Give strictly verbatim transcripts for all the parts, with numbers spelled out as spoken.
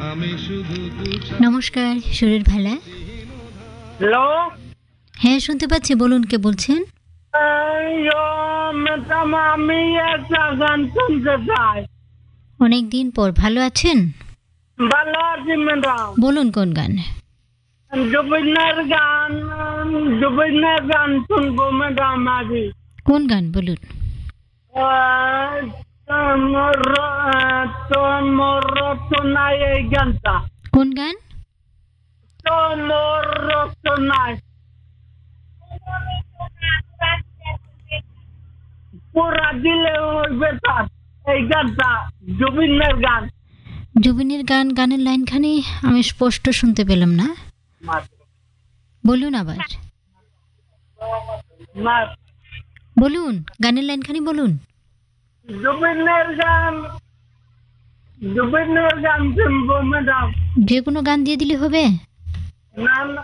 নমস্কার, সুরের ভালা। হ্যালো। হ্যাঁ, শুনতে পাচ্ছি, বলুন কে বলছেন? ম্যাডাম, আমি একটা গান শুনতে চাই। অনেক দিন পর, ভালো আছেন? ভালো আছি ম্যাডাম। বলুন কোন গান? জুবিনের গান, জুবিনের গান শুনবো ম্যাডাম আজি। কোন গান বলুন? তোর রচনায় এই গানটা। কোন গান? তোর রচনায় পুরা দিলে হইবে তার এই গানটা, জুবিনের গান। জুবিনের গান, গানের লাইনখানি আমি স্পষ্ট শুনতে পেলাম না, বলুন আবার। বলুন, গানের লাইনখানি বলুন। জুবিনের গান, জুবিনের গান শুনবো ম্যাডাম। যে কোনো গান দিয়ে দিলে হবে? না না,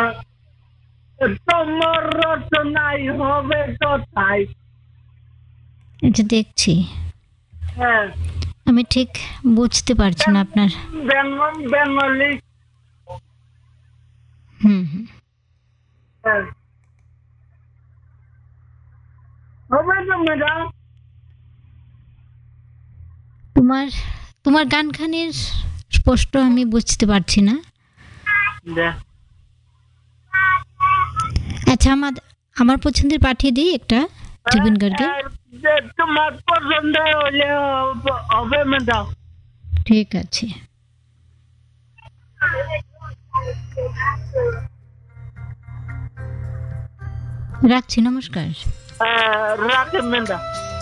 তোমার রচনাই হবে তো তাই। এটা দেখছি, হ্যাঁ, আমি ঠিক বুঝতে পারছি না আপনার। বেঙ্গলি। হুম হুম হ্যাঁ, হবে তো ম্যাডাম। তোমার তোমার গানখানির স্পষ্ট আমি বুঝতে পারছি না। আচ্ছা, আমার আমার পছন্দের পাঠিয়ে দিই একটা জুবিন গার্গের। তোমার পছন্দ হলে হবে ম্যাডাম। ঠিক আছে, রাখছি, নমস্কার। রাখেন ম্যাডাম।